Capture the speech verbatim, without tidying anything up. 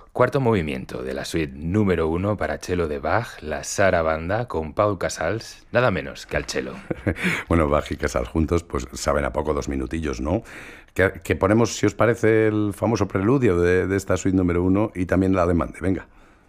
Cuarto movimiento de la suite número uno para cello de Bach, la Sarabanda, con Pau Casals, nada menos que al cello. Bueno, Bach y Casals juntos, pues saben a poco dos minutillos, ¿no? Que, que ponemos, si os parece, el famoso preludio de, de esta suite número uno y también la demande. Venga.